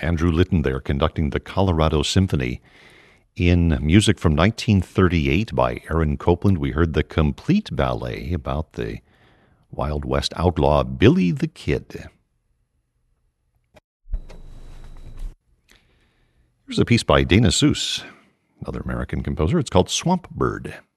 Andrew Litton there conducting the Colorado Symphony. In music from 1938 by Aaron Copland, we heard the complete ballet about the Wild West outlaw Billy the Kid. Here's a piece by Dana Seuss, another American composer. It's called Swamp Bird.